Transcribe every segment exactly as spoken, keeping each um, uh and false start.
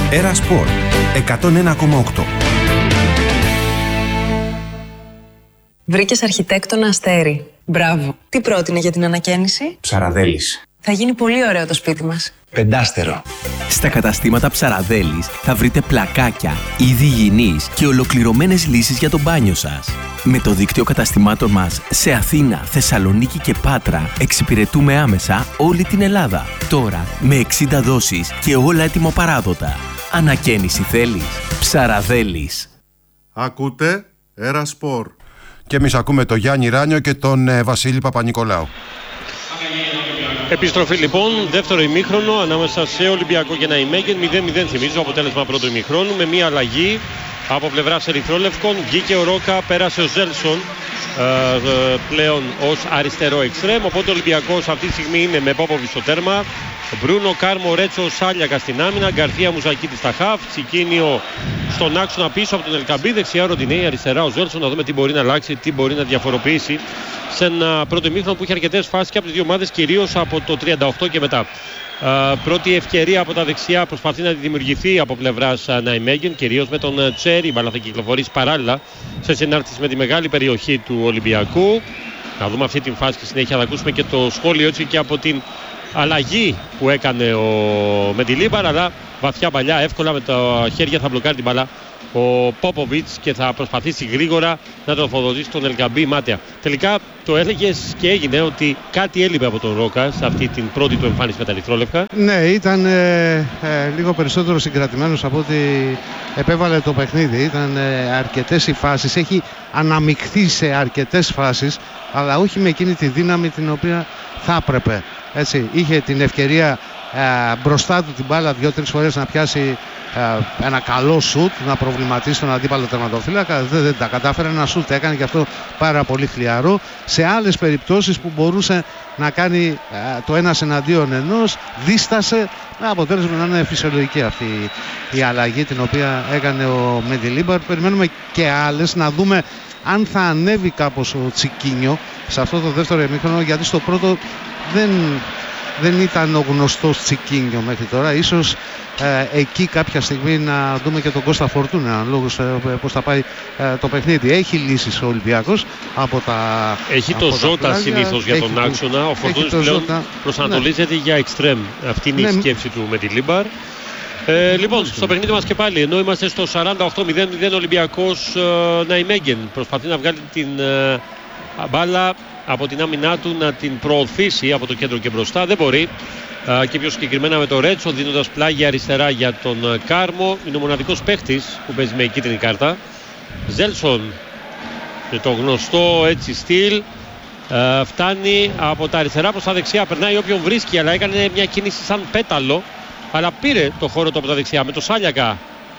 Έρα Σπορ εκατόν ένα κόμμα οκτώ. Βρήκες αρχιτέκτονα Αστέρι. Μπράβο. Τι πρότεινε για την ανακαίνιση? Ψαραδέλης. Θα γίνει πολύ ωραίο το σπίτι μας. Πεντάστερο. Στα καταστήματα Ψαραδέλης θα βρείτε πλακάκια, είδη υγιεινής και ολοκληρωμένες λύσεις για το μπάνιο σας. Με το δίκτυο καταστημάτων μας σε Αθήνα, Θεσσαλονίκη και Πάτρα εξυπηρετούμε άμεσα όλη την Ελλάδα. Τώρα με εξήντα δόσεις και όλα έτοιμο παράδοτα. Ανακαίνιση θέλεις? Ψαραδέλης. Ακούτε Έρα Σπορ. Και εμείς ακούμε τον Γιάννη Ράνιο και τον ε, Βασίλη Παπα-Νικολάου. Επιστροφή λοιπόν, δεύτερο ημίχρονο ανάμεσα σε Ολυμπιακό και Ναϊμέγεν. μηδέν μηδέν θυμίζω αποτέλεσμα πρώτου ημίχρονου, με μία αλλαγή από πλευράς ερυθρόλευκων. Βγήκε ο Ρόκα, πέρασε ο Ζέλσον ε, ε, πλέον ως αριστερό εξτρέμ. Οπότε ο Ολυμπιακός αυτή τη στιγμή είναι με Πόποβι στο τέρμα, Μπρούνο, Κάρμο, Ρέτσο, Σάλιακα στην άμυνα, Γκαρθία, Μουζακίτη στα χαφ, Τσικίνιο στον άξονα πίσω από τον Ελκαμπή, δεξιά Ροντινέη, αριστερά ο Ζέλσον. Να δούμε τι μπορεί να αλλάξει, τι μπορεί να διαφοροποιήσει σε ένα πρώτο ημίχρονο που είχε αρκετές φάσεις και από τις δύο ομάδες, κυρίως από το τριάντα οκτώ και μετά. Uh, πρώτη ευκαιρία από τα δεξιά προσπαθεί να δημιουργηθεί από πλευράς uh, Ναϊμέγεν, κυρίως με τον uh, Τσέρι. Η μπάλα θα κυκλοφορήσει παράλληλα σε συνάρτηση με τη μεγάλη περιοχή του Ολυμπιακού. Να δούμε αυτή την φάση και συνέχεια θα ακούσουμε και το σχόλιο έτσι και από την αλλαγή που έκανε ο Μεντιλίμπαρ, αλλά βαθιά παλιά, εύκολα με τα χέρια θα μπλοκάρει την μπάλα ο Πόποβιτς και θα προσπαθήσει γρήγορα να τον ορθοδοτήσει τον Ελκαμπή μάταια. Τελικά το έλεγες και έγινε ότι κάτι έλειπε από τον Ρόκα σε αυτή την πρώτη του εμφάνιση με τα ερυθρόλευκα. Ναι, ήταν ε, ε, λίγο περισσότερο συγκρατημένος από ότι επέβαλε το παιχνίδι. Ήταν ε, αρκετές οι φάσεις, έχει αναμειχθεί σε αρκετές φάσεις, αλλά όχι με εκείνη τη δύναμη την οποία θα έπρεπε. Έτσι, είχε την ευκαιρία ε, μπροστά του την μπάλα δύο-τρεις φορές να πιάσει ε, ένα καλό σουτ, να προβληματίσει τον αντίπαλο τερματοφύλακα. Δεν, δεν τα κατάφερε. Ένα σουτ έκανε και αυτό πάρα πολύ χλιαρό. Σε άλλες περιπτώσεις που μπορούσε να κάνει ε, το ένας εναντίον ενός, δίστασε, με αποτέλεσμα να είναι φυσιολογική αυτή η αλλαγή την οποία έκανε ο Μεντιλίμπαρ. Περιμένουμε και άλλες, να δούμε αν θα ανέβει κάπως ο Τσικίνιο σε αυτό το δεύτερο ημίχρονο, γιατί στο πρώτο δεν, δεν ήταν ο γνωστός Τσικίνιο μέχρι τώρα. Ίσως ε, εκεί κάποια στιγμή να δούμε και τον Κώστα Φορτούνα, λόγως ε, πώς θα πάει ε, το παιχνίδι. Έχει λύσεις ο Ολυμπιακός από τα Έχει από το Ζώτα συνήθως για τον άξονα. Ο Φορτούνης πλέον Ζώτα. προσανατολίζεται ναι. για εξτρέμ. Αυτή είναι ναι. η σκέψη του με τη Λίμπαρ. Ε, λοιπόν, στο παιχνίδι μας και πάλι, ενώ είμαστε στο σαράντα οκτώ μηδέν μηδέν, Ολυμπιακός ε, Ναϊμέγεν προσπαθεί να βγάλει την ε, μπάλα από την άμυνά του, να την προωθήσει από το κέντρο και μπροστά. Δεν μπορεί. Ε, και πιο συγκεκριμένα με το Ρέτσο, δίνοντας πλάγια αριστερά για τον ε, Κάρμο. Είναι ο μοναδικός παίχτης που παίζει με κίτρινη κάρτα. Ζέλσον με το γνωστό έτσι στυλ. Ε, φτάνει από τα αριστερά προς τα δεξιά. Περνάει όποιον βρίσκει, αλλά έκανε μια κίνηση σαν πέταλο. Αλλά πήρε το χώρο του από τα δεξιά με το Σάλιακα.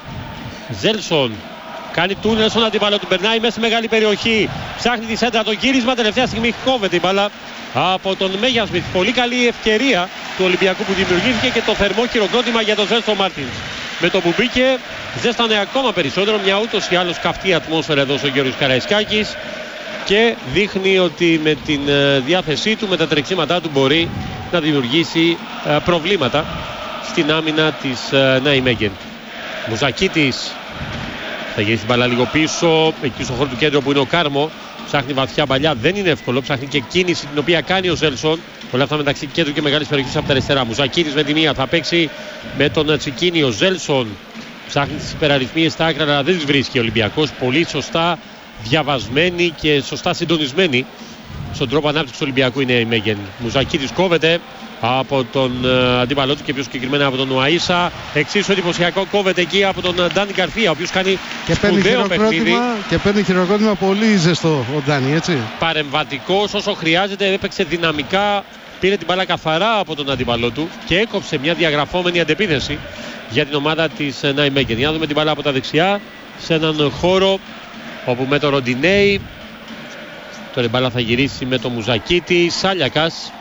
Ζέλσον κάνει τούνελ στον αντίπαλο του, περνάει μέσα στη μεγάλη περιοχή. Ψάχνει τη σέντρα, το γύρισμα. Τελευταία στιγμή κόβεται η μπάλα από τον Μέγια Σμιθ. Πολύ καλή ευκαιρία του Ολυμπιακού που δημιουργήθηκε και το θερμό χειροκρότημα για τον Ζέλσον Μάρτινς. Με το που μπήκε, ζέστανε ακόμα περισσότερο. Μια ούτως ή άλλως καυτή ατμόσφαιρα εδώ στο Γιώργος Καραϊσκάκης. Και δείχνει ότι με την διάθεσή του, με τα τρεξίματά του, μπορεί να δημιουργήσει προβλήματα στην άμυνα της uh, Ναϊμέγεν. Μουζακίτης θα γυρίσει την μπαλά λίγο πίσω, εκεί στο χώρο του κέντρου που είναι ο Κάρμο. Ψάχνει βαθιά παλιά, δεν είναι εύκολο. Ψάχνει και κίνηση την οποία κάνει ο Ζέλσον. Όλα αυτά μεταξύ κέντρου και μεγάλης περιοχής από τα αριστερά. Μουζακίτης με τη μία θα παίξει με τον Τσικίνιο. Ο Ζέλσον ψάχνει τις υπεραριθμίες στα άκρα, αλλά δεν τις βρίσκει ο Ολυμπιακός. Πολύ σωστά διαβασμένη και σωστά συντονισμένη στον τρόπο ανάπτυξης του Ολυμπιακού είναι η Μέγεν. Μουζακίτης κόβεται από τον uh, αντίπαλό του και πιο συγκεκριμένα από τον Ουαΐσα. Εξίσου εντυπωσιακό κόβεται εκεί από τον Ντάνι Γκαρθία, ο οποίος κάνει και σπουδαίο παιχνίδι. Και παίρνει χειροκρότημα πολύ ζεστό ο Ντάνι, έτσι. Παρεμβατικός όσο χρειάζεται, έπαιξε δυναμικά, πήρε την μπάλα καθαρά από τον αντίπαλό του και έκοψε μια διαγραφόμενη αντεπίθεση για την ομάδα της Ναϊμέγεν. Για να δούμε την μπάλα από τα δεξιά σε έναν χώρο όπου με τον Ροντινέη. Τώρα η μπάλα θα γυρίσει με τον Μουζακίτη. Σάλιακας.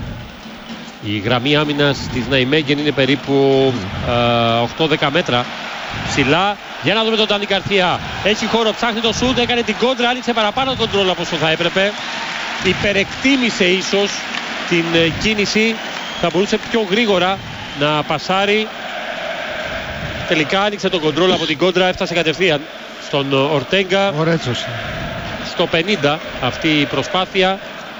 Η γραμμή άμυνας της Ναϊμέγεν είναι περίπου uh, οκτώ δέκα μέτρα ψηλά. Για να δούμε τον Ντάνι Γκαρθία. Έχει χώρο, ψάχνει το σούτ, έκανε την κόντρα, άνοιξε παραπάνω τον τρόλο από όσο θα έπρεπε. Υπερεκτίμησε ίσως την uh, κίνηση. Θα μπορούσε πιο γρήγορα να πασάρει τελικά άνοιξε τον κοντρόλ από την κόντρα, έφτασε κατευθείαν στον Ορτέγκα. Ωραίτσος. Στο πενήντα αυτή η προσπάθεια.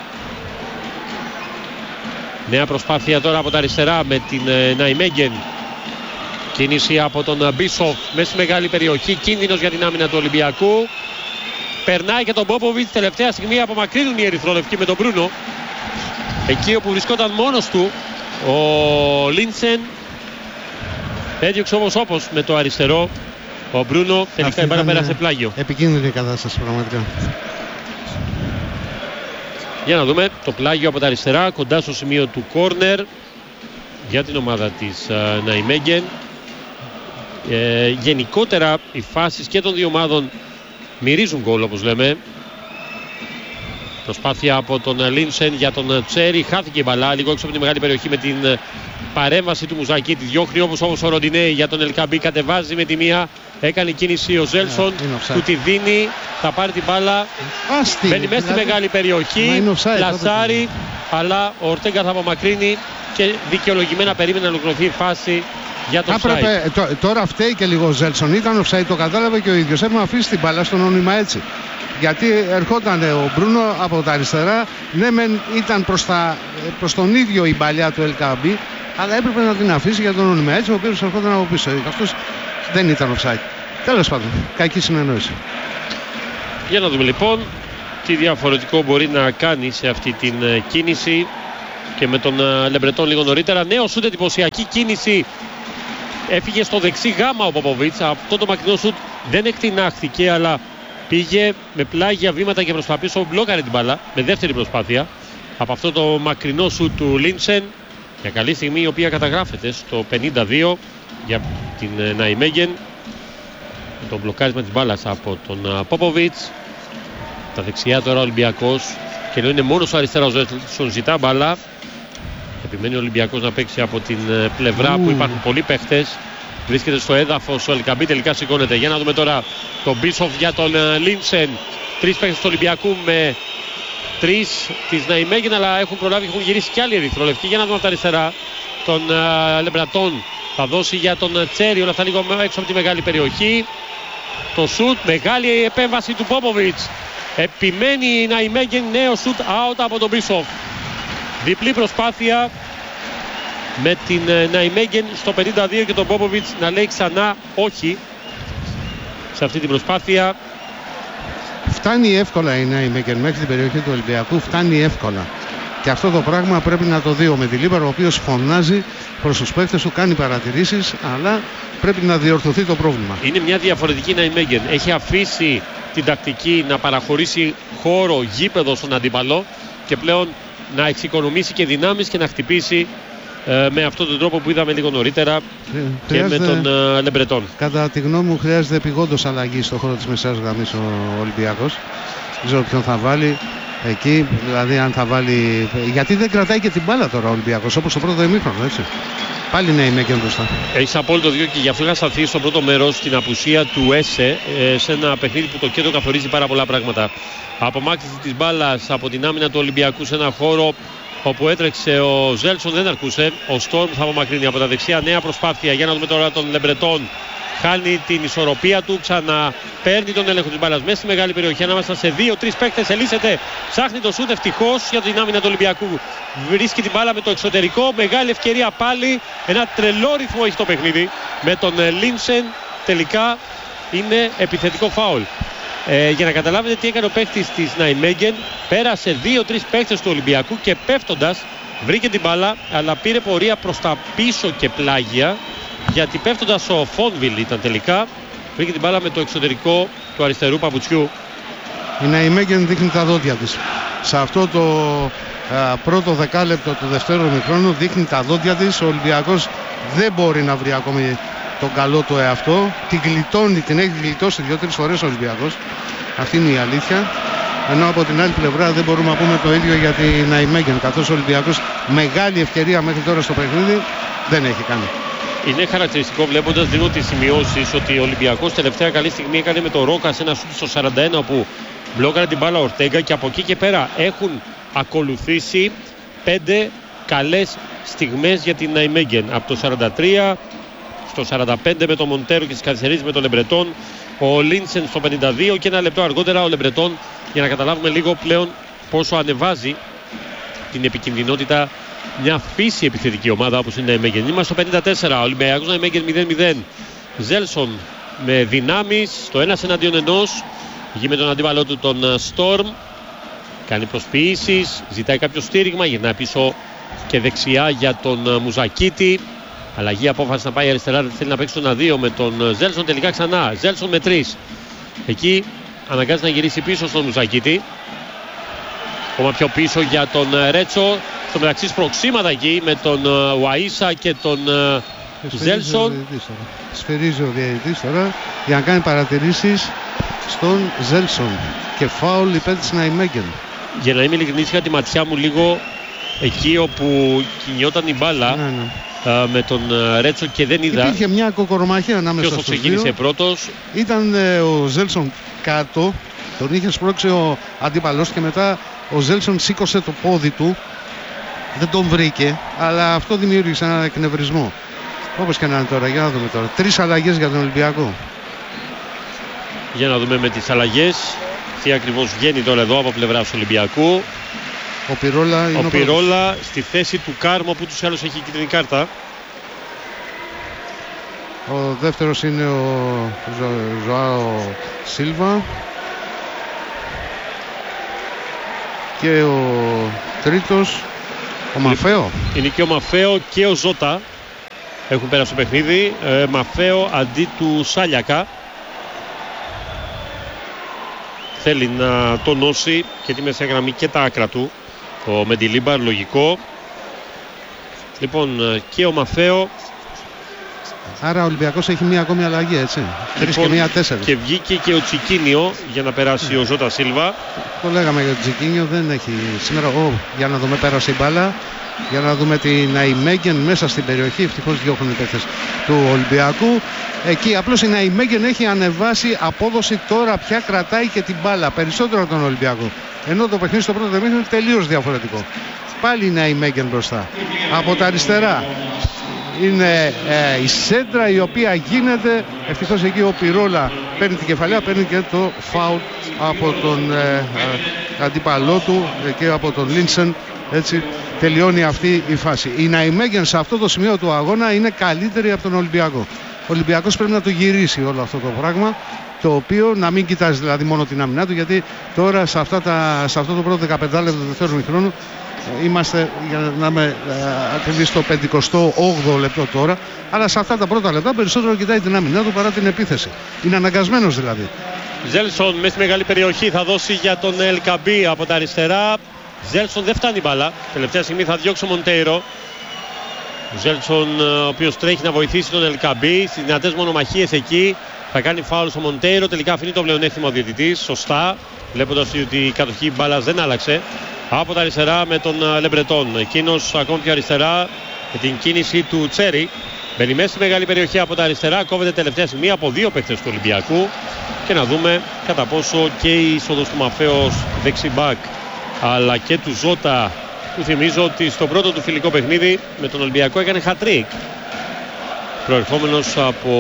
Νέα προσπάθεια τώρα από τα αριστερά με την Ναϊμέγγεν. Κίνηση από τον Μπίσοφ μέσα στη μεγάλη περιοχή. Κίνδυνος για την άμυνα του Ολυμπιακού. Περνάει και τον Πόποβιτς. Τελευταία στιγμή απομακρύνουν οι ερυθρόλευκοι με τον Μπρούνο. Εκεί όπου βρισκόταν μόνος του ο Λίντσεν. Έδιωξε όμως όπως με το αριστερό. Ο Μπρούνο τελικά η μπάλα πέρασε πλάγιο. Επικίνδυνη η κατάσταση πραγματικά. Για να δούμε το πλάγιο από τα αριστερά κοντά στο σημείο του κόρνερ για την ομάδα της uh, Ναϊμέγγεν. Ε, γενικότερα οι φάσεις και των δύο ομάδων μυρίζουν γκολ όπως λέμε. Προσπάθεια από τον Λίνσεν για τον Τσέρι. Χάθηκε η μπαλά λίγο έξω από τη μεγάλη περιοχή με την παρέμβαση του Μουζακή. Τη διώχνει όπως όμως ο Ροντινέη για τον Ελκαμπή. Κατεβάζει με τη μία. Έκανε κίνηση ο Ζέλσον. Yeah, του τη δίνει. Θα πάρει την μπάλα. Άστι, μπαίνει μέσα στη μεγάλη περιοχή. Πλασάρει. Αλλά ο Ορτέγκα θα απομακρύνει και δικαιολογημένα περίμενε να ολοκληρωθεί η φάση για τον Έπρεπε, τ, τώρα φταίει και λίγο ο Ζέλσον. Ήταν offside, το κατάλαβε και ο ίδιος. Έπρεπε να αφήσει την μπάλα στον όνειμα έτσι. Γιατί ερχόταν ο Μπρούνο από τα αριστερά. Ναι, μεν ήταν προς, τα, προς τον ίδιο η μπαλιά του Ελκαμπή, αλλά έπρεπε να την αφήσει για τον όνειμα έτσι, ο οποίος ερχόταν από πίσω. Αυτός δεν ήταν offside. Τέλος πάντων, κακή συνεννόηση. Για να δούμε λοιπόν τι διαφορετικό μπορεί να κάνει σε αυτή την κίνηση και με τον Λεμπρετόν λίγο νωρίτερα. Νέο σούτ, εντυπωσιακή κίνηση. Έφυγε στο δεξί γάμα ο Ποποβίτς. Αυτό το μακρινό σούτ δεν εκτινάχθηκε, αλλά πήγε με πλάγια βήματα και προς τα πίσω. Μπλόκαρε την μπάλα με δεύτερη προσπάθεια από αυτό το μακρινό σούτ του Λίντσεν. Μια καλή στιγμή η οποία καταγράφεται στο πενήντα δύο για την Ναϊμέγγεν. Το μπλοκάρισμα της μπάλας από τον Πόποβιτς. Τα δεξιά τώρα ο Ολυμπιακός και ενώ είναι μόνος ο αριστερός Ζέλσον ζητά μπάλα. Επιμένει ο Ολυμπιακός να παίξει από την πλευρά mm. που υπάρχουν πολλοί παίχτες. Βρίσκεται στο έδαφος ο Ελκαμπή, τελικά σηκώνεται. Για να δούμε τώρα τον Μπίσοφ για τον Λίντσεν. Τρεις παίχτες του Ολυμπιακού με τρεις της Ναϊμέγγεν, αλλά έχουν προλάβει και έχουν γυρίσει κι άλλοι ερυθρόλευκοι. Για να δούμε από τα αριστερά τον uh, Λεμπρατόν. Θα δώσει για τον Τσέρι, όλα αυτά λίγο έξω από τη μεγάλη περιοχή. Το σουτ, μεγάλη επέμβαση του Πόποβιτς. Επιμένει η Ναϊμέγγεν, νέο σουτ out από τον Μπίσοφ. Διπλή προσπάθεια με την Ναϊμέγγεν στο πενήντα δύο και τον Πόποβιτς να λέει ξανά όχι σε αυτή την προσπάθεια. Φτάνει εύκολα η Ναϊμέγγεν μέχρι την περιοχή του Ολυμπιακού, φτάνει εύκολα. Και αυτό το πράγμα πρέπει να το δει ο Μεντιλίμπαρ, ο οποίος φωνάζει προς τους παίκτες του, κάνει παρατηρήσεις, αλλά πρέπει να διορθωθεί το πρόβλημα. Είναι μια διαφορετική Ναϊμέγγεν. Έχει αφήσει την τακτική να παραχωρήσει χώρο, γήπεδο στον αντίπαλο και πλέον να εξοικονομήσει και δυνάμεις και να χτυπήσει ε, με αυτόν τον τρόπο που είδαμε λίγο νωρίτερα χρειάζεται, και με τον ε, Λεμπρετόν. Κατά τη γνώμη μου χρειάζεται επειγόντως αλλαγή στον χώρο της μεσαίας γραμμής ο Ολυμπιακός. Δεν ξέρω ποιον θα βάλει εκεί, δηλαδή αν θα βάλει... Γιατί δεν κρατάει και την μπάλα τώρα ο Ολυμπιακός, όπως το πρώτο ημίχρονο, έτσι. Πάλι Ναϊμέγγεν μπροστά. Έχεις απόλυτο δίκιο και γι' αυτό είχα σταθεί στο πρώτο μέρος στην απουσία του Έσε ε, σε ένα παιχνίδι που το κέντρο καθορίζει πάρα πολλά πράγματα. Απομάκρυνση της μπάλας από την άμυνα του Ολυμπιακού σε ένα χώρο όπου έτρεξε ο Ζέλσον, δεν αρκούσε. Ο Στόρμ θα απομακρύνει από τα δεξιά. Νέα προσπάθεια. Για να δούμε τώρα τον Λεμπρετόν. Χάνει την ισορροπία του, ξαναπαίρνει τον έλεγχο της μπάλας μέσα στη μεγάλη περιοχή. Ανάμεσα σε δύο τρεις παίκτες, ελίσσεται, ψάχνει το σούτ, ευτυχώς για την άμυνα του Ολυμπιακού. Βρίσκει την μπάλα με το εξωτερικό, μεγάλη ευκαιρία πάλι. Ένα τρελό ρυθμό έχει το παιχνίδι με τον Λίνσεν. Τελικά είναι επιθετικό φάουλ. Ε, για να καταλάβετε τι έκανε ο παίκτης της Ναϊμέγγεν, πέρασε δύο τρεις παίκτες του Ολυμπιακού και πέφτοντας βρήκε την μπάλα, αλλά πήρε πορεία προς τα πίσω και πλάγια. Γιατί πέφτοντας ο Φόνβιλ ήταν τελικά, βρήκε την μπάλα με το εξωτερικό του αριστερού παπουτσιού. Η Ναϊμέγγεν δείχνει τα δόντια της. Σε αυτό το α, πρώτο δεκάλεπτο του δεύτερου ημιχρόνου δείχνει τα δόντια της. Ο Ολυμπιακός δεν μπορεί να βρει ακόμη τον καλό του εαυτό. Την γλιτώνει, την έχει γλιτώσει δύο-τρεις φορές ο Ολυμπιακός. Αυτή είναι η αλήθεια. Ενώ από την άλλη πλευρά δεν μπορούμε να πούμε το ίδιο για την Ναϊμέγγεν, καθώς ο Ολυμπιακός μεγάλη ευκαιρία μέχρι τώρα στο παιχνίδι δεν έχει κάνει. Είναι χαρακτηριστικό βλέποντας, δίνω τις σημειώσεις, ότι ο Ολυμπιακός τελευταία καλή στιγμή έκανε με το Ρόκα σε ένα σούτ στο σαράντα ένα που μπλόκαρε την μπάλα Ορτέγκα και από εκεί και πέρα έχουν ακολουθήσει πέντε καλές στιγμές για την Ναϊμέγγεν. Από το σαράντα τρία Στο σαράντα πέντε με τον Μοντέρο και τις καθυστερήσεις με τον Λεμπρετόν. Ο Λίνσεν στο πενήντα δύο και ένα λεπτό αργότερα ο Λεμπρετόν, για να καταλάβουμε λίγο πλέον πόσο ανεβάζει την επικινδυνότητα μια φύση επιθετική ομάδα όπως είναι η Ναϊμέγεν. Είμαστε στο πενήντα τέσσερα, ο Ολυμπιακός Ναϊμέγεν μηδέν μηδέν. Ζέλσον με δυνάμεις στο ένας εναντίον ενός, γη με τον αντίπαλό του τον Στόρμ, κάνει προσποιήσεις, ζητάει κάποιο στήριγμα, γυρνάει πίσω και δεξιά για τον Μουζακίτη. Αλλαγή απόφαση να πάει αριστερά, δεν θέλει να παίξει το ένα δύο με τον Ζέλσον, τελικά ξανά Ζέλσον με τρεις. Εκεί αναγκάζει να γυρίσει πίσω στον Μουζακίτη, ακόμα πιο πίσω για τον Ρέτσο. Στο μεταξύ σπροξήματα εκεί με τον Ουαΐσα και τον Ζέλσον. Σφυρίζει ο διαιτητής τώρα για να κάνει παρατηρήσεις στον Ζέλσον και φάουλ υπέρ της Ναϊμέγεν. Για να είμαι ειλικρινής, είχα τη ματιά μου λίγο εκεί όπου κινιόταν η μπάλα, ναι, ναι. με τον Ρέτσο και δεν είδα. Υπήρχε μια κοκορομαχία ανάμεσα στους δύο. Ποιος το ξεκίνησε πρώτος? Ήταν ε, ο Ζέλσον κάτω, τον είχε σπρώξει ο αντίπαλος και μετά ο Ζέλσον σήκωσε το πόδι του. Δεν τον βρήκε, αλλά αυτό δημιούργησε έναν εκνευρισμό. Όπως και να είναι τώρα, για να δούμε τώρα. Τρεις αλλαγές για τον Ολυμπιακό. Για να δούμε με τις αλλαγές τι ακριβώς βγαίνει τώρα εδώ από πλευράς του Ολυμπιακού. Ο Πιρόλα, είναι ο, ο Πιρόλα στη θέση του Κάρμο που τους άλλους έχει κίτρινη κάρτα. Ο δεύτερος είναι ο Ζω, Ζωάο Σίλβα. Και ο τρίτος ο Μαφέο. Είναι και ο Μαφέο και ο Ζώτα. Έχουν πέρασει το παιχνίδι. ε, Μαφέο αντί του Σάλιακα. Θέλει να τονώσει και τη μεσαία γραμμή και τα άκρα του ο Μεντιλίμπαρ, λογικό. Λοιπόν, και ο Μαφέο. Άρα ο Ολυμπιακός έχει μία ακόμη αλλαγή, έτσι. Τρεις λοιπόν, και μία τέσσερις. Και βγήκε και ο Τσικίνιο για να περάσει mm. ο Ζώτα Σίλβα. Το λέγαμε για τον Τσικίνιο, δεν έχει σήμερα. Oh, για να δούμε, πέρασε η μπάλα. Για να δούμε την Ναϊμέγεν μέσα στην περιοχή. Ευτυχώς διώχνουν οι παίκτες του Ολυμπιακού. Εκεί απλώς η Ναϊμέγεν έχει ανεβάσει απόδοση, τώρα πια κρατάει και την μπάλα περισσότερο από τον Ολυμπιακό. Ενώ το παιχνίδι στο πρώτο δεμίχρονο είναι τελείως διαφορετικό. Πάλι η Ναϊμέγεν μπροστά. Από τα αριστερά είναι ε, η σέντρα η οποία γίνεται. Ευτυχώς εκεί ο Πιρόλα παίρνει την κεφαλιά, παίρνει και το φάουλ από τον ε, ε, αντίπαλό του ε, και από τον Λίνσεν. Έτσι τελειώνει αυτή η φάση. Η Ναϊμέγεν σε αυτό το σημείο του αγώνα είναι καλύτερη από τον Ολυμπιακό. Ο Ολυμπιακός πρέπει να το γυρίσει όλο αυτό το πράγμα, το οποίο να μην κοιτάζει δηλαδή μόνο την άμυνά του, γιατί τώρα σε, αυτά τα, σε αυτό το πρώτο δεκαπέντε λεπτό του δεύτερου μηχρόνου είμαστε, για να είμαι ακριβής, στο πενηκοστό όγδοο λεπτό τώρα, αλλά σε αυτά τα πρώτα λεπτά περισσότερο κοιτάει την άμυνά του παρά την επίθεση. Είναι αναγκασμένος δηλαδή. Ζέλσον μέσα στη μεγάλη περιοχή θα δώσει για τον Ελκαμπή από τα αριστερά. Ζέλσον δεν φτάνει μπάλα. Τελευταία στιγμή θα διώξει ο Μοντέιρο. Ο Ζέλσον, ο οποίος τρέχει να βοηθήσει τον Ελκαμπή στις δυνατές μονομαχίες εκεί. Θα κάνει φάουλ στο Μοντέιρο. Τελικά αφήνει το πλεονέκτημα ο διαιτητής. Σωστά. Βλέποντας ότι η κατοχή μπάλας δεν άλλαξε. Από τα αριστερά με τον Λεμπρετόν. Εκείνος ακόμη πιο αριστερά με την κίνηση του Τσέρι. Μπαίνει μέσα στη μεγάλη περιοχή από τα αριστερά. Κόβεται τελευταία στιγμή από δύο παίκτες του Ολυμπιακού. Και να δούμε κατά πόσο και η είσοδος του Μαφέος δεξιμπάκ αλλά και του Ζώτα, που θυμίζω ότι στο πρώτο του φιλικό παιχνίδι με τον Ολυμπιακό έκανε χατρίκ, προερχόμενος από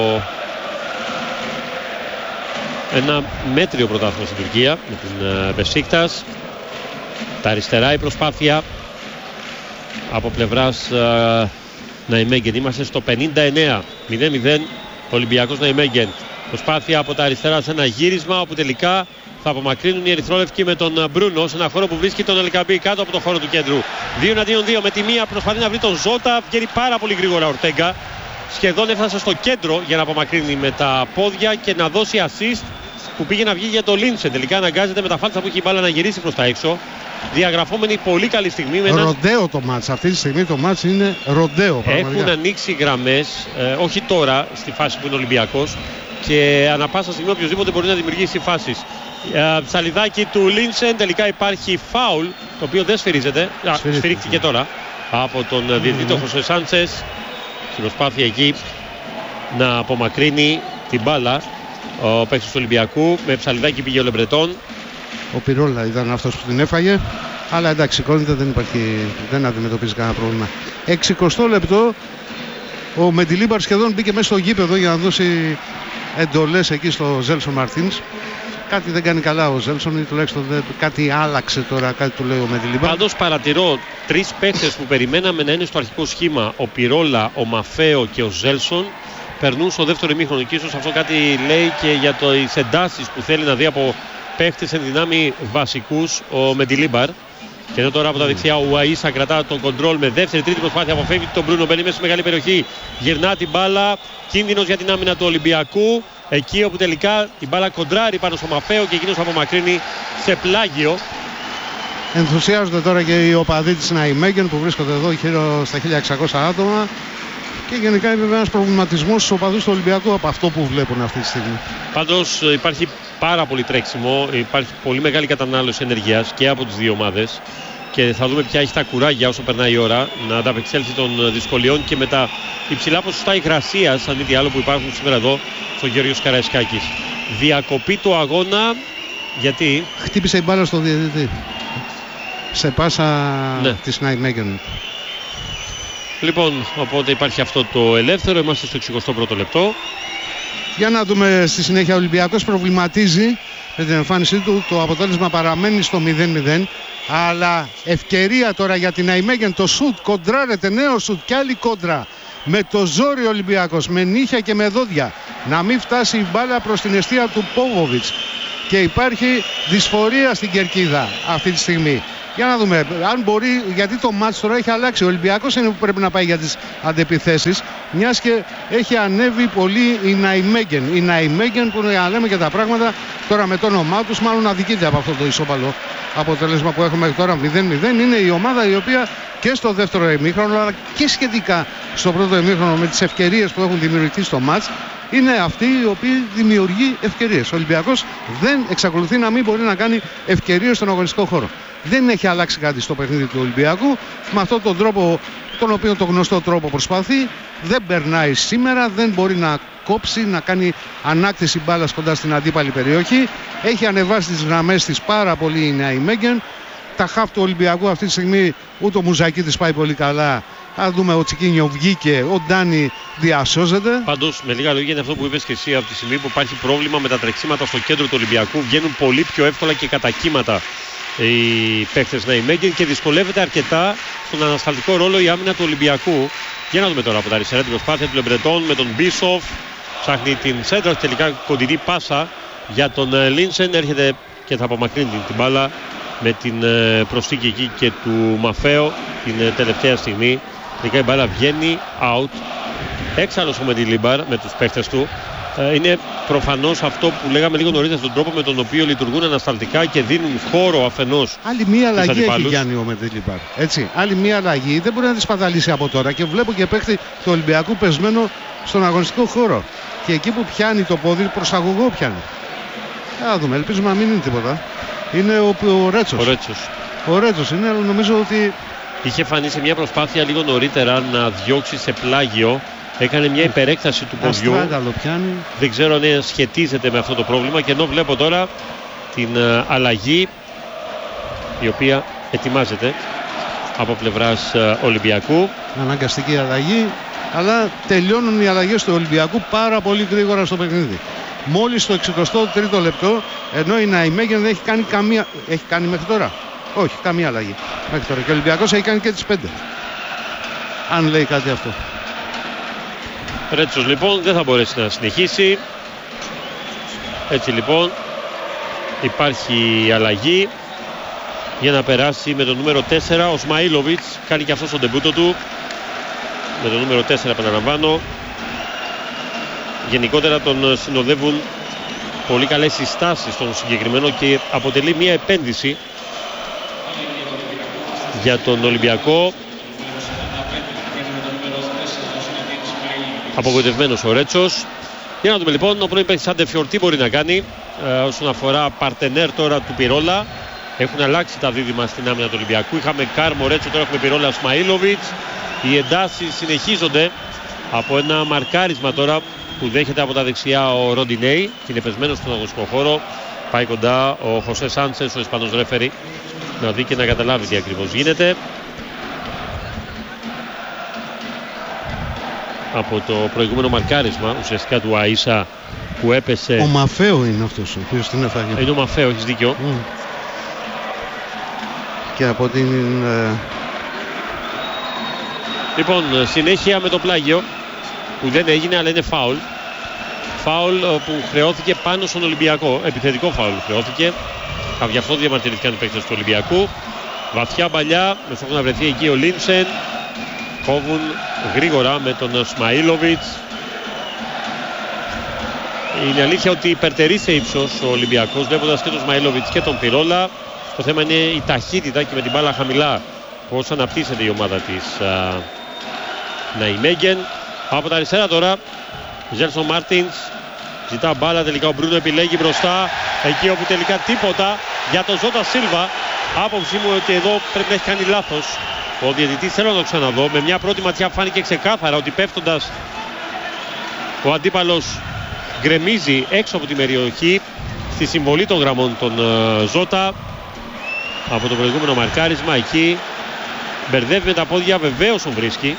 ένα μέτριο πρωτάθλημα στην Τουρκία με την Μπεσίκτας. Τα αριστερά η προσπάθεια από πλευράς uh, Ναϊμέγεν. Είμαστε στο πενήντα εννέα μηδέν μηδέν Ολυμπιακός Ναϊμέγεν. Προσπάθεια από τα αριστερά σε ένα γύρισμα όπου τελικά θα απομακρύνουν οι ερυθρόλευκοι με τον Μπρούνο σε ένα χώρο που βρίσκει τον Ελκαμπή κάτω από το χώρο του κέντρου. δύο εναντίον δύο με τη μία προσπαθεί να βρει τον Ζώτα. Βγαίνει πάρα πολύ γρήγορα ο Ορτέγκα. Σχεδόν έφτασε στο κέντρο για να απομακρύνει με τα πόδια και να δώσει assist που πήγε να βγει για το Λίνσεν. Τελικά αναγκάζεται με τα φάλτσα που έχει η μπάλα να γυρίσει προς τα έξω. Διαγραφόμενη πολύ καλή στιγμή. Με ροντέο ένας... το μάτς. Αυτή τη στιγμή το μάτς είναι ροντέο. Πραγματικά. Έχουν ανοίξει γραμμές, ε, όχι τώρα στη φάση που είναι Ολυμπιακός. Και ανά πάσα στιγμή οποιοδήποτε μπορεί να δημιουργήσει φάσεις. Uh, ψαλιδάκι του Λίνσεν, τελικά υπάρχει φάουλ το οποίο δεν σφυρίζεται. Σφυρίχτηκε τώρα από τον mm-hmm. διαιτητή τον Χωσέ Σάντσες στην προσπάθεια εκεί να απομακρύνει την μπάλα ο παίκτης του Ολυμπιακού. Με ψαλιδάκι πήγε ο Λεμπρετόν. Ο Πιρόλα ήταν αυτός που την έφαγε, αλλά εντάξει, σηκώνεται, δεν υπάρχει, δεν αντιμετωπίζει κανένα πρόβλημα. εξηκοστό λεπτό Ο Μεντιλίμπαρ σχεδόν μπήκε μέσα στο γήπεδο για να δώσει εντολές εκεί στο Ζέλσον Μαρτίνς. Κάτι δεν κάνει καλά ο Ζέλσον ή τουλάχιστον δεν, κάτι άλλαξε τώρα, κάτι του λέει ο Μεντιλίμπαρ. Πάντως παρατηρώ τρεις παίκτες που περιμέναμε να είναι στο αρχικό σχήμα, ο Πιρόλα, ο Μαφέο και ο Ζέλσον, περνούν στο δεύτερο ημίχρονο και ίσως αυτό κάτι λέει και για τις εντάσεις που θέλει να δει από παίκτες εν δυνάμει βασικούς ο Μεντιλίμπαρ. Και εδώ τώρα από τα δεξιά ο Ουαΐσα κρατά τον κοντρόλ με δεύτερη, τρίτη προσπάθεια, αποφεύγει τον Μπρούνο, μπαίνει μέσα στη μεγάλη περιοχή, γυρνά την μπάλα, κίνδυνος για την άμυνα του Ολυμπιακού, εκεί όπου τελικά η μπάλα κοντράρει πάνω στο Μαφέο και εκείνος απομακρύνει σε πλάγιο. Ενθουσιάζονται τώρα και οι οπαδοί της Ναϊμέγεν που βρίσκονται εδώ γύρω στα χίλια εξακόσια άτομα και γενικά είναι ένας προβληματισμός στους οπαδούς του Ολυμπιακού από αυτό που βλέπουν αυτή τη στιγμή. Πάντως υπάρχει πάρα πολύ τρέξιμο, υπάρχει πολύ μεγάλη κατανάλωση ενεργείας και από τις δύο ομάδες και θα δούμε ποια έχει τα κουράγια όσο περνάει η ώρα να ανταπεξέλθει των δυσκολιών και με τα υψηλά ποσοστά υγρασίας, αν μη τι άλλο, που υπάρχουν σήμερα εδώ στο Γεώργιος Καραϊσκάκης. Διακοπή του αγώνα, γιατί χτύπησε η μπάλα στο διαιτητή σε πάσα ναι. της Ναϊμέγεν. Λοιπόν, οπότε υπάρχει αυτό το ελεύθερο, είμαστε στο εξηκοστό πρώτο λεπτό. Για να δούμε στη συνέχεια. Ο Ολυμπιακός προβληματίζει με την εμφάνισή του, το αποτέλεσμα παραμένει στο μηδέν μηδέν, αλλά ευκαιρία τώρα για την Ναϊμέγεν, το σουτ, κοντράρεται, νέο σουτ και άλλη κόντρα. Με το ζόρι ο Ολυμπιακός, με νύχια και με δόντια, να μην φτάσει η μπάλα προς την εστία του Πόβοβιτς και υπάρχει δυσφορία στην κερκίδα αυτή τη στιγμή. Για να δούμε αν μπορεί, γιατί το μάτς τώρα έχει αλλάξει. Ο Ολυμπιακός είναι που πρέπει να πάει για τις αντεπιθέσεις, μιας και έχει ανέβει πολύ η Ναϊμέγεν. Η Ναϊμέγεν που να λέμε και τα πράγματα τώρα με το όνομά τους, μάλλον αδικείται από αυτό το ισόπαλο αποτέλεσμα που έχουμε μέχρι τώρα μηδέν μηδέν. Είναι η ομάδα η οποία και στο δεύτερο ημίχρονο αλλά και σχετικά στο πρώτο ημίχρονο με τις ευκαιρίες που έχουν δημιουργηθεί στο μάτς είναι αυτή η οποία δημιουργεί ευκαιρίες. Ο Ολυμπιακός δεν εξακολουθεί να μην μπορεί να κάνει ευκαιρίες στον αγωνιστικό χώρο. Δεν έχει αλλάξει κάτι στο παιχνίδι του Ολυμπιακού. Με αυτόν τον τρόπο, τον οποίο το γνωστό τρόπο προσπαθεί, δεν περνάει σήμερα, δεν μπορεί να κόψει, να κάνει ανάκτηση μπάλας κοντά στην αντίπαλη περιοχή. Έχει ανεβάσει τις γραμμές της πάρα πολύ η Ναϊμέγεν. Τα χαφ του Ολυμπιακού αυτή τη στιγμή ούτε ο Μουζακίτης πάει πολύ καλά. Αν δούμε, ο Τσικίνιο βγήκε, ο Ντάνι διασώζεται. Πάντως, με λίγα λόγια, είναι αυτό που είπες και εσύ, από τη στιγμή που υπάρχει πρόβλημα με τα τρεξίματα στο κέντρο του Ολυμπιακού, βγαίνουν πολύ πιο εύκολα και κατά κύματα οι παίκτες Ναϊμέγεν και δυσκολεύεται αρκετά στον ανασταλτικό ρόλο η άμυνα του Ολυμπιακού. Για να δούμε τώρα από τα αριστερά την προσπάθεια του Λεμπρετών με τον Μπίσοφ. Ψάχνει την σέντρα, τελικά κοντινή πάσα για τον Λίνσεν. Έρχεται και θα απομακρύνει την μπάλα με την προσθήκη εκεί και του Μαφέο την τελευταία στιγμή. Τελικά η μπάλα βγαίνει out. Έξαλλος ο Μεντιλίμπαρ με τους παίκτες του. Είναι προφανώς αυτό που λέγαμε λίγο νωρίτερα, στον τρόπο με τον οποίο λειτουργούν ανασταλτικά και δίνουν χώρο αφενός. Άλλη μία αλλαγή έχει Γιάννη ο Μεντιλίμπαρ. Έτσι, άλλη μία αλλαγή δεν μπορεί να τη σπαταλήσει από τώρα. Και βλέπω και παίκτη του Ολυμπιακού πεσμένο στον αγωνιστικό χώρο. Και εκεί που πιάνει το πόδι, προσαγωγό πιάνει. Θα δούμε, ελπίζουμε να μην είναι τίποτα. Είναι ο, ο Ρέτσος. Ο Ρέτσος. Ο Ρέτσος είναι, αλλά νομίζω ότι είχε φανεί σε μια προσπάθεια λίγο νωρίτερα να διώξει σε πλάγιο. Έκανε μια υπερέκταση του ποδιού. Δεν ξέρω αν σχετίζεται με αυτό το πρόβλημα. Και ενώ βλέπω τώρα την uh, αλλαγή η οποία ετοιμάζεται από πλευράς uh, Ολυμπιακού. Αναγκαστική αλλαγή. Αλλά τελειώνουν οι αλλαγές του Ολυμπιακού πάρα πολύ γρήγορα στο παιχνίδι. Μόλις το εξηκοστό τρίτο λεπτό, ενώ η Ναϊμέγεν δεν έχει κάνει καμία. Έχει κάνει μέχρι τώρα. Όχι, καμία αλλαγή μέχρι τώρα. Και ο Ολυμπιακός έχει κάνει και τις πέντε. Αν λέει κάτι αυτό. Ρέτσος λοιπόν δεν θα μπορέσει να συνεχίσει. Έτσι λοιπόν υπάρχει αλλαγή για να περάσει με το νούμερο τέσσερα ο Σμαΐλοβιτς. Κάνει και αυτό τον ντεμπούτο του με το νούμερο τέσσερα, επαναλαμβάνω. Γενικότερα τον συνοδεύουν πολύ καλές συστάσεις στον συγκεκριμένο και αποτελεί μια επένδυση για τον Ολυμπιακό. Απογοητευμένος ο Ρέτσος. Για να δούμε λοιπόν, ο πρώην παίκτης Σαντεφιόρ τι μπορεί να κάνει ε, όσον αφορά παρτενέρ τώρα του Πιρόλα. Έχουν αλλάξει τα δίδυμα στην άμυνα του Ολυμπιακού. Είχαμε Κάρμο Ρέτσο, τώρα έχουμε Πιρόλα Σμαΐλοβιτς. Οι εντάσεις συνεχίζονται από ένα μαρκάρισμα τώρα που δέχεται από τα δεξιά ο Ροντινέι και είναι πεσμένος στον αγωνιστικό χώρο. Πάει κοντά ο Χωσέ Σάντσες, ο Ισπανός ρέφερι, να δει και να καταλάβει τι ακριβώς γίνεται. από το προηγούμενο μαρκάρισμα ουσιαστικά του Αΐσα που έπεσε. Ο Μαφέο είναι αυτός ο οποίος την έφαγε. Είναι ο Μαφέο, έχεις δίκιο. Mm. Και από την... Ε... Λοιπόν, συνέχεια με το πλάγιο που δεν έγινε αλλά είναι φάουλ. Φάουλ που χρεώθηκε πάνω στον Ολυμπιακό. Επιθετικό φάουλ χρεώθηκε. Γι' αυτό διαμαρτυρήθηκαν οι παίκτες του Ολυμπιακού. Βαθιά μπαλιά, με στόχο να βρεθεί εκεί ο Λίνσεν. Κόβουν γρήγορα με τον Σμαΐλοβιτς. Είναι αλήθεια ότι υπερτερεί σε ύψος ο Ολυμπιακός, βλέποντας και τον Σμαΐλοβιτς και τον Πυρόλα. Το θέμα είναι η ταχύτητα και με την μπάλα χαμηλά πώς αναπτύσσεται η ομάδα της Ναϊμέγγεν. Από τα αριστερά τώρα Ζέλσον Μάρτινς ζητά μπάλα, τελικά ο Μπρούνο επιλέγει μπροστά, εκεί όπου τελικά τίποτα για τον Ζώτα Σίλβα. Άποψή μου ότι εδώ πρέπει να έχει κάνει λάθος ο διαιτητής, θέλω να το ξαναδώ. Με μια πρώτη ματιά φάνηκε ξεκάθαρα ότι πέφτοντας ο αντίπαλος γκρεμίζει έξω από την περιοχή στη συμβολή των γραμμών των Ζώτα. Από το προηγούμενο μαρκάρισμα εκεί μπερδεύει με τα πόδια, βεβαίως τον βρίσκει.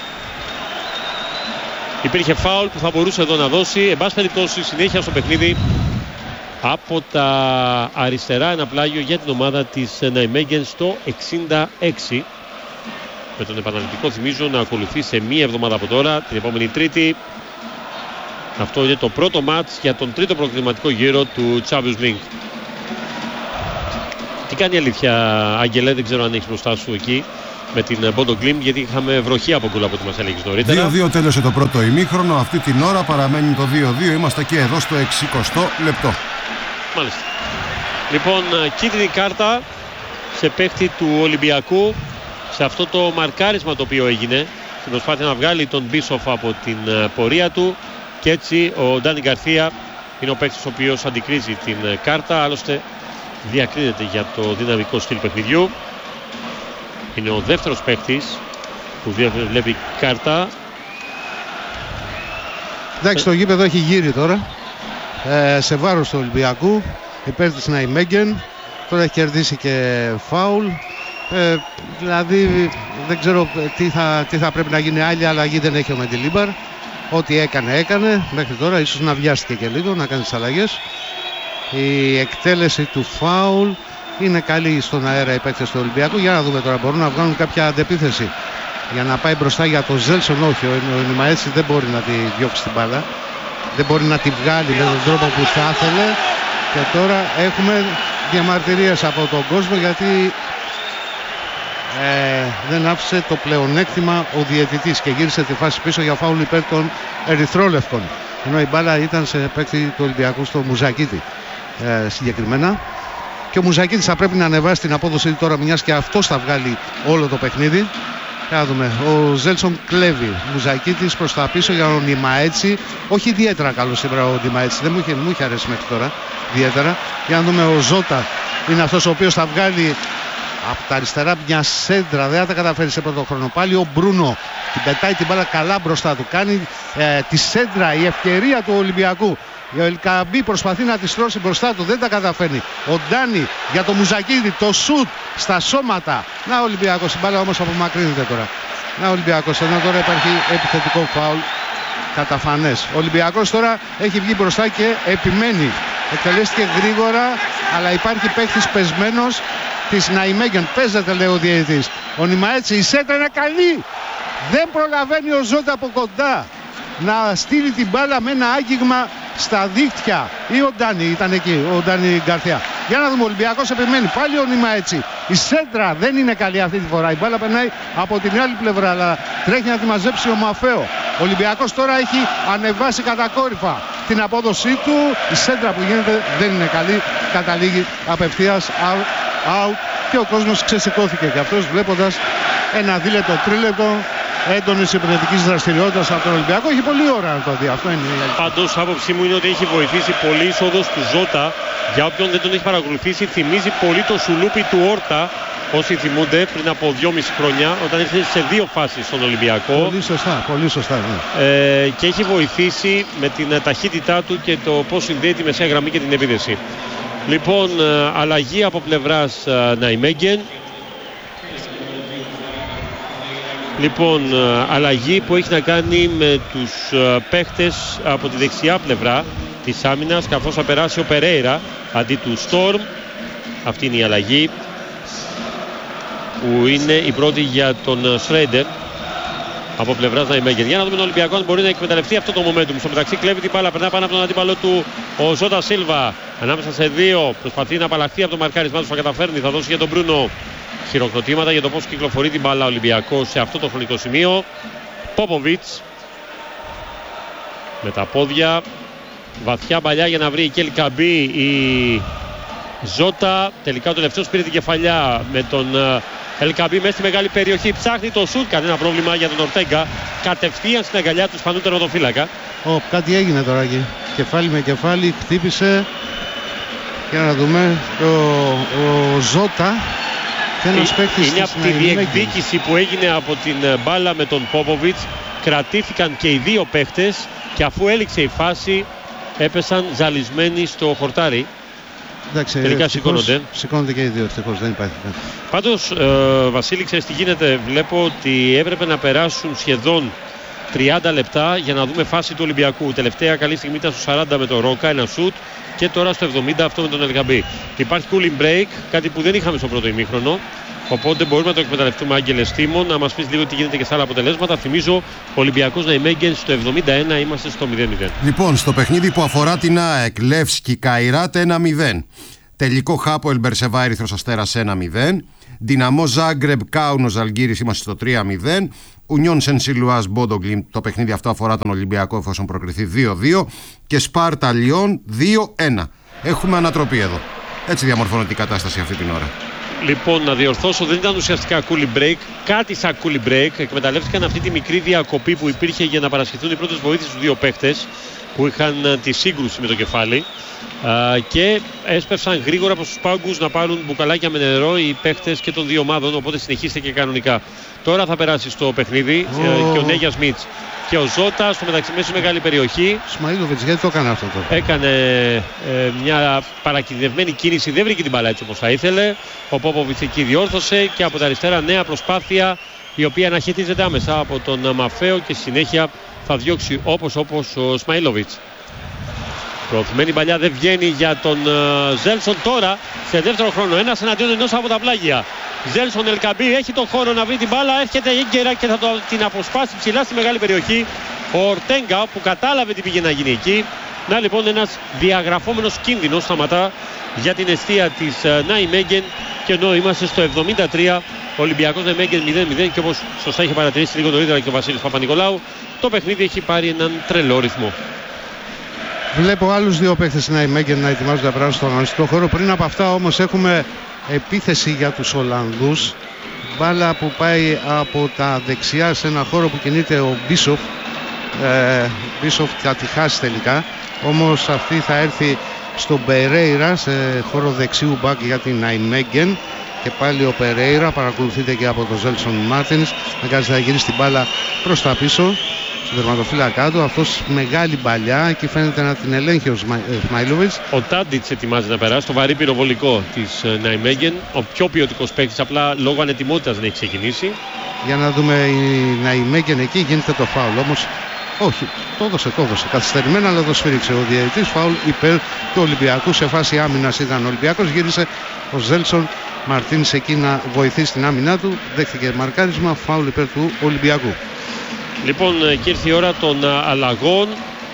Υπήρχε φάουλ που θα μπορούσε εδώ να δώσει. Εν πάση περιπτώσει, συνέχεια στο παιχνίδι από τα αριστερά, ένα πλάγιο για την ομάδα της Ναϊμέγγεν στο εξήντα έξι. Με τον επαναληπτικό, θυμίζω, να ακολουθεί σε μία εβδομάδα από τώρα, την επόμενη Τρίτη. Αυτό είναι το πρώτο μάτς για τον τρίτο προκριματικό γύρο του Champions League. Τι κάνει η αλήθεια, Άγγελε, δεν ξέρω αν έχεις μπροστά σου εκεί με την Bodo Glimt, γιατί είχαμε βροχή από κούλα από ό,τι μας έλεγες νωρίτερα. δύο δύο τέλειωσε το πρώτο ημίχρονο, αυτή την ώρα παραμένει το δύο δύο, είμαστε και εδώ στο εξηκοστό λεπτό. Μάλιστα. Λοιπόν, κίτρινη κάρτα σε παίχτη του Ολυμπιακού σε αυτό το μαρκάρισμα το οποίο έγινε, στην προσπάθεια να βγάλει τον Μπίσοφ από την πορεία του, και έτσι ο Ντάνι Γκαρθία είναι ο παίκτης ο οποίος αντικρίζει την κάρτα, άλλωστε διακρίνεται για το δυναμικό στυλ παιχνιδιού. Είναι ο δεύτερος παίκτης που βλέπει κάρτα. Εντάξει, το γήπεδο έχει γύρει τώρα ε, σε βάρος του Ολυμπιακού υπέρ της Ναϊμέγγεν. Τώρα έχει κερδίσει και φάουλ. Ε, δηλαδή δεν ξέρω τι θα, τι θα πρέπει να γίνει. Άλλη αλλαγή δεν έχει ο Μεντιλίμπαρ. Ό,τι έκανε έκανε μέχρι τώρα. Ίσως να βιάστηκε και λίγο να κάνει τις αλλαγές. Η εκτέλεση του φάουλ είναι καλή στον αέρα οι παίκτες του Ολυμπιακού. Για να δούμε τώρα, μπορούν να βγάλουν κάποια αντεπίθεση για να πάει μπροστά για το Ζέλσον. Όχι, ο Νιμαέτσι δεν μπορεί να τη διώξει την μπάλα, δεν μπορεί να τη βγάλει με τον τρόπο που θα ήθελε. Και τώρα έχουμε διαμαρτυρίες από τον κόσμο, γιατί ε, δεν άφησε το πλεονέκτημα ο διαιτητής και γύρισε τη φάση πίσω για φάουλ υπέρ των ερυθρόλευκων, ενώ η μπάλα ήταν σε παίκτη του Ολυμπιακού, στο Μουζακίτη ε, συγκεκριμένα. Και ο Μουζακίτης θα πρέπει να ανεβάσει την απόδοση τώρα, μιας και αυτός θα βγάλει όλο το παιχνίδι. Θα δούμε. Ο Ζέλσον κλέβει. Μουζακίτης προς τα πίσω για τον Νιμαέτσι. Όχι ιδιαίτερα καλό σήμερα ο Νιμαέτσι. Δεν μου είχε, μου είχε αρέσει μέχρι τώρα ιδιαίτερα. Για να δούμε. Ο Ζώτα είναι αυτός ο οποίος θα βγάλει από τα αριστερά μια σέντρα. Δεν θα τα καταφέρει σε πρώτο χρόνο. Πάλι ο Μπρούνο την πετάει την μπάλα καλά μπροστά του. Κάνει ε, τη σέντρα, η ευκαιρία του Ολυμπιακού. Ο Ελκαμπή προσπαθεί να τη στρώσει μπροστά του, δεν τα καταφέρνει. Ο Ντάνι για το Μουζακίδη, το σουτ στα σώματα. Να ο Ολυμπιακός, η μπάλα όμως απομακρύνεται τώρα. Να ο Ολυμπιακός, ενώ τώρα υπάρχει επιθετικό φάουλ καταφανές. Ο Ολυμπιακός τώρα έχει βγει μπροστά και επιμένει. Εκτελέστηκε γρήγορα, αλλά υπάρχει παίκτης πεσμένος της Ναϊμέγγεν. Παίζεται, λέει ο διαιτητής. Ο Νιμαέτσι, η σέντρα είναι καλή. Δεν προλαβαίνει ο Ζώτα από κοντά να στείλει την μπάλα με ένα άγγιγμα στα δίχτυα. Ή ο Ντάνι ήταν εκεί, ο Ντάνι Γκαρθία. Για να δούμε, ο Ολυμπιακός επιμένει. Πάλι ο Νιμαέτσι. Η σέντρα δεν είναι καλή αυτή τη φορά. Η μπάλα περνάει από την άλλη πλευρά, αλλά τρέχει να τη μαζέψει ο Μαφέο. Ο Ολυμπιακός τώρα έχει ανεβάσει κατακόρυφα την απόδοσή του. Η σέντρα που γίνεται δεν είναι καλή. Καταλήγει απευθείας out, out. Και ο κόσμος ξεσηκώθηκε και αυτός, βλέποντας ένα δίλεπτο, τρίλεπτο έντονης επιθετικής δραστηριότητας από τον Ολυμπιακό. Έχει πολλή ώρα να το δει. Αυτό είναι. Πάντως, άποψή μου είναι ότι έχει βοηθήσει πολύ η είσοδος του Ζώτα. Για όποιον δεν τον έχει παρακολουθήσει, θυμίζει πολύ το σουλούπι του Όρτα. Όσοι θυμούνται, πριν από δυόμιση χρόνια, όταν ήρθε σε δύο φάσεις στον Ολυμπιακό. Πολύ σωστά, πολύ σωστά. Ναι. Ε, και έχει βοηθήσει με την ταχύτητά του και το πώς συνδέει τη μεσαία γραμμή και την επίδεση. Λοιπόν, αλλαγή από πλευράς Ναϊμέγγεν. Λοιπόν, αλλαγή που έχει να κάνει με τους παίχτες από τη δεξιά πλευρά της άμυνας, καθώς θα περάσει ο Περέιρα αντί του Στόρμ. Αυτή είναι η αλλαγή που είναι η πρώτη για τον Σρέιντερ από πλευράς Ναϊμέγεν. Για να δούμε τον Ολυμπιακό αν μπορεί να εκμεταλλευτεί αυτό το momentum. Στο μεταξύ κλέβει την μπάλα, περνά πάνω από τον αντίπαλο του ο Ζώτα Σίλβα. Ανάμεσα σε δύο προσπαθεί να απαλλαχθεί από το μαρκάρισμά του. Θα καταφέρνει, θα δώσει για τον Μπρούνο χειροκροτήματα για το πώς κυκλοφορεί την μπάλα ο Ολυμπιακός σε αυτό το χρονικό σημείο. Πόποβιτς με τα πόδια, βαθιά παλιά για να βρει η El Kaabi η Ζώτα. Τελικά ο τελευταίος πήρε την κεφαλιά με τον El Kaabi μέσα στη μεγάλη περιοχή. Ψάχνει το σουτ, κανένα πρόβλημα για τον Ορτέγκα. Κατευθείαν στην αγκαλιά του Ισπανού τερματοφύλακα. Oh, κάτι έγινε τώρα εκεί. Κεφάλι με κεφάλι, χτύπησε. Για να δούμε. Ο, ο Ζώτα. Είναι από τη διεκδίκηση που έγινε από την μπάλα με τον Πόποβιτς. Κρατήθηκαν και οι δύο παίχτες και αφού έληξε η φάση έπεσαν ζαλισμένοι στο χορτάρι. Εντάξει, τελικά σηκώνονται. Σηκώνονται και οι δύο, ευτυχώς δεν υπάρχει κάτι. Πάντως, ε, Βασίλη, ξέρεις τι γίνεται. Βλέπω ότι έπρεπε να περάσουν σχεδόν τριάντα λεπτά για να δούμε φάση του Ολυμπιακού. Τελευταία καλή στιγμή ήταν στο σαράντα με τον Ρόκα, ένα σουτ. Και τώρα στο εβδομήντα αυτό με τον El Kaabi. Υπάρχει cooling break, κάτι που δεν είχαμε στο πρώτο ημίχρονο. Οπότε μπορούμε να το εκμεταλλευτούμε, Άγγελε Στίμων, να μας πεις λίγο τι γίνεται και στα άλλα αποτελέσματα. Θυμίζω, Ολυμπιακός Ναϊμέγεν στο εβδομήντα ένα, είμαστε στο μηδέν μηδέν. Λοιπόν, στο παιχνίδι που αφορά την ΑΕΚ, Λεύσκι Καϊράτ ένα μηδέν. Τελικό Χάπο Ελμπερσεβά Ερυθρός Αστέρας ένα μηδέν. Δυναμό Ζάγκρεμπ Κάουνος Ζαλγκίρις είμαστε στο τρία μηδέν. Ουνιόν Σεν-Σιλουάς Μπόντογκλιμ, το παιχνίδι αυτό αφορά τον Ολυμπιακό εφόσον προκριθεί δύο δύο. Και Σπάρτα Λιόν δύο ένα. Έχουμε ανατροπή εδώ. Έτσι διαμορφώνεται η κατάσταση αυτή την ώρα. Λοιπόν, να διορθώσω, δεν ήταν ουσιαστικά cooling break. Κάτι σαν cooling break. Εκμεταλλεύτηκαν αυτή τη μικρή διακοπή που υπήρχε για να παρασχεθούν οι πρώτες βοήθειες στους δύο παίχτες που είχαν τη σύγκρουση με το κεφάλι. Α, και έσπευσαν γρήγορα προς τους πάγκους να πάρουν μπουκαλάκια με νερό οι παίχτες και των δύο ομάδων. Οπότε συνεχίστηκε κανονικά. Τώρα θα περάσει στο παιχνίδι oh. και ο Νέγιας Μίτς και ο Ζώτα στο μεταξύ μέση μεγάλη περιοχή. Σμαΐλοβιτς, γιατί το έκανε αυτό τώρα? Έκανε ε, μια παρακινδευμένη κίνηση, δεν βρήκε την μπάλα έτσι όπως θα ήθελε. Ο Πόποβιτς εκεί διόρθωσε και από τα αριστερά νέα προσπάθεια η οποία αναχαιτίζεται άμεσα από τον Μαφέο και συνέχεια θα διώξει όπως όπως ο Σμαΐλοβιτς. Προωθημένη παλιά δεν βγαίνει για τον uh, Ζέλσον τώρα σε δεύτερο χρόνο. Ένας εναντίον ενός από τα πλάγια. Ζέλσον El Kaabi έχει τον χώρο να βρει την μπάλα. Έρχεται έγκαιρα και θα το, την αποσπάσει ψηλά στη μεγάλη περιοχή. Ο Ορτέγκα που κατάλαβε τι πήγε να γίνει εκεί. Να λοιπόν ένας διαγραφόμενος κίνδυνος σταματά για την εστία της uh, Ναϊμέγεν. Και ενώ είμαστε στο εβδομήντα τρία, ο Ολυμπιακός Ναϊμέγεν μηδέν μηδέν. Και όπως σωστά είχε παρατηρήσει λίγο νωρίτερα και ο Βασίλης Παπα-Νικολάου, το παιχνίδι έχει πάρει έναν τρελό ρυθμό. Βλέπω άλλους δύο παίκτες στην Ναϊμέγεν να ετοιμάζονται να περάσουν στον αγωνιστικό χώρο. Πριν από αυτά όμως έχουμε επίθεση για τους Ολλανδούς. Μπάλα που πάει από τα δεξιά σε ένα χώρο που κινείται ο Μπίσοφ. Ε, Μπίσοφ θα τη χάσει τελικά. Όμως αυτή θα έρθει στον Περέιρα σε χώρο δεξιού μπακ για την Ναϊμέγεν. Και πάλι ο Περέιρα παρακολουθείται και από τον Ζέλσον Μάρτινς. Αναγκάζεται να γυρίσει την μπάλα προς τα πίσω. Στον τερματοφύλακά του, αυτός μεγάλη παλιά, εκεί φαίνεται να την ελέγχει ο Σμαΐλοβιτς. Ο Τάντιτς ετοιμάζει να περάσει το βαρύ πυροβολικό της Ναϊμέγεν. Ο πιο ποιοτικός παίκτης, απλά λόγω ανετοιμότητας δεν έχει ξεκινήσει. Για να δούμε η Ναϊμέγεν εκεί, γίνεται το φάουλ. Όμως, όχι, το έδωσε, το έδωσε. Καθυστερημένα, αλλά το σφύριξε ο διαιτητής. Φάουλ υπέρ του Ολυμπιακού. Σε φάση άμυνας ήταν ο Ολυμπιακός. Γύρισε ο Ζέλσον Μαρτίνς εκεί να βοηθήσει την άμυνά του. Δέχτηκε μαρκάρισμα, φάουλ υπέρ του Ολυμπιακού. Λοιπόν, και ήρθε η ώρα των αλλαγών.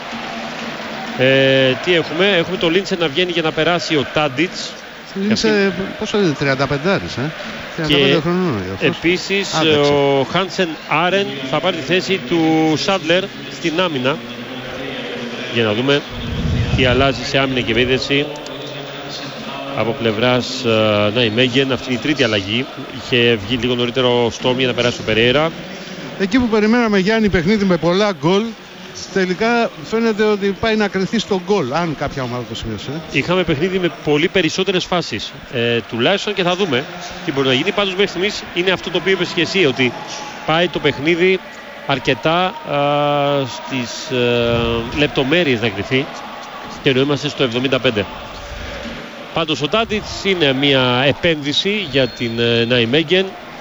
Ε, τι έχουμε, έχουμε το Λίντσε να βγαίνει για να περάσει ο Τάντιτς. Λίντσε, αυτή... πόσο είναι, τριάντα πέντε άρις, ε? τριάντα πέντε χρονών. Επίσης, άντεξε. Ο Χάνσεν Άρεν θα πάρει τη θέση του Σάντλερ στην άμυνα. Για να δούμε τι αλλάζει σε άμυνα και επίδεση από πλευράς uh, Ναϊμέγεν. Αυτή είναι η τρίτη αλλαγή. Είχε βγει λίγο νωρίτερα ο Στόρμ για να περάσει ο Περέιρα. Εκεί που περιμέναμε, Γιάννη, παιχνίδι με πολλά γκολ, τελικά φαίνεται ότι πάει να κρυθεί στο γκολ, αν κάποια ομάδα το σημείωσε. Είχαμε παιχνίδι με πολύ περισσότερες φάσεις. Ε, τουλάχιστον και θα δούμε τι μπορεί να γίνει. Πάντως μέχρι στιγμής είναι αυτό το οποίο είπες και εσύ, ότι πάει το παιχνίδι αρκετά α, στις α, λεπτομέρειες να κρυθεί. Και ενώ είμαστε στο εβδομήντα πέντε. Πάντως ο Τάντιτς είναι μια επένδυση για την Ναϊμέγεν.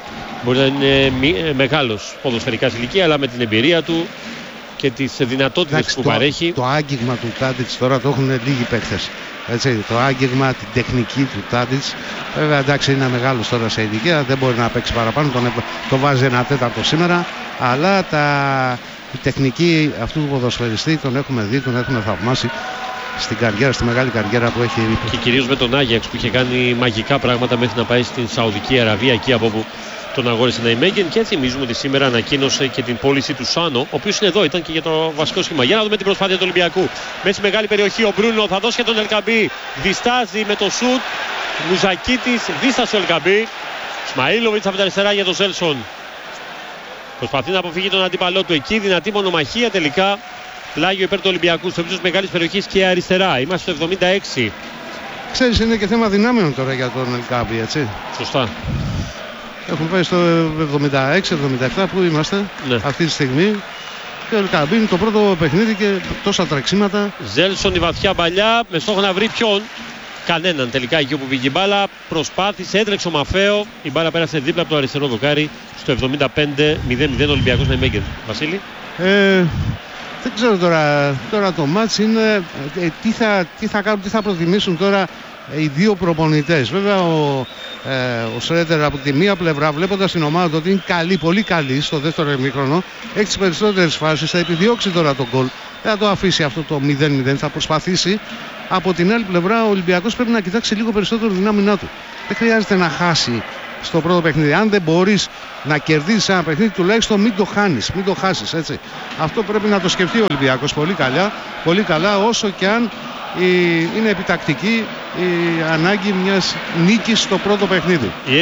Μπορεί να είναι μεγάλος ποδοσφαιρικά σε ηλικία, αλλά με την εμπειρία του και τις δυνατότητες εντάξει, που το, παρέχει. Το άγγιγμα του Τάντιτς τώρα το έχουν λίγοι παίκτες. Έτσι, το άγγιγμα, την τεχνική του Τάντιτς. Βέβαια εντάξει είναι μεγάλος τώρα σε ηλικία, δεν μπορεί να παίξει παραπάνω, τον, τον βάζει ένα τέταρτο σήμερα. Αλλά τα, η τεχνική αυτού του ποδοσφαιριστή τον έχουμε δει, τον έχουμε θαυμάσει στην καριέρα, στη μεγάλη καριέρα που έχει. Και κυρίως με τον Άγιαξ που είχε κάνει μαγικά πράγματα μέχρι να πάει στην Σαουδική Αραβία, εκεί από όπου τον αγόρισε να Ναϊμέγγεν. Και θυμίζουμε ότι σήμερα ανακοίνωσε και την πώληση του Σάνο, ο οποίος είναι εδώ, ήταν και για το βασικό σχήμα. Για να δούμε την προσπάθεια του Ολυμπιακού. Μέσα στη μεγάλη περιοχή ο Μπρούνο θα δώσει και τον Ελκαμπή. Διστάζει με το σουτ. Μουζακίτης, δίστασε ο Ελκαμπή. Σμαΐλοβιτς από τα αριστερά για τον Ζέλσον. Προσπαθεί να αποφύγει τον αντίπαλό του εκεί. Δυνατή μονομαχία τελικά. Πλάγιο υπέρ του Ολυμπιακού στο ύψος μεγάλης περιοχής και αριστερά. Είμαστε στο εβδομήντα έξι. Ξέρεις, είναι και θέμα δυνάμεων τώρα για τον Ελκάμπη, έτσι. Σωστά. Έχουν πάει στο εβδομήντα έξι εβδομήντα επτά που είμαστε, ναι, αυτή τη στιγμή. Και ο Ελκάμπη είναι το πρώτο παιχνίδι και τόσα τρεξίματα. Ζέλσον η βαθιά παλιά με στόχο να βρει ποιον. Κανέναν τελικά εκεί όπου πήγε η μπάλα. Προσπάθησε, έτρεξε ο Μαφαίο. Η μπάλα πέρασε δίπλα από το αριστερό δοκάρι στο εβδομήντα πέντε μηδέν μηδέν Ολυμπιακός Ναϊμέγγεν. Βασίλη. Ε, δεν ξέρω τώρα, τώρα το μάτς είναι ε, τι, θα, τι θα κάνουν, τι θα προτιμήσουν τώρα ε, οι δύο προπονητές. Βέβαια ο, ε, ο Σρέντερ από τη μία πλευρά, βλέποντας την ομάδα του ότι είναι καλή, πολύ καλή στο δεύτερο ημίχρονο, έχει τις περισσότερες φάσεις, θα επιδιώξει τώρα τον γκολ. Δεν θα το αφήσει αυτό το μηδέν μηδέν, θα προσπαθήσει. Από την άλλη πλευρά ο Ολυμπιακός πρέπει να κοιτάξει λίγο περισσότερο δυνάμεινά του. Δεν χρειάζεται να χάσει στο πρώτο παιχνίδι. Αν δεν μπορείς να κερδίσεις ένα παιχνίδι, τουλάχιστον μην το χάνεις, μην το χάσεις, έτσι. Αυτό πρέπει να το σκεφτεί ο Ολυμπιακός πολύ καλά, πολύ καλά, όσο και αν η, είναι επιτακτική η ανάγκη μιας νίκης στο πρώτο παιχνίδι.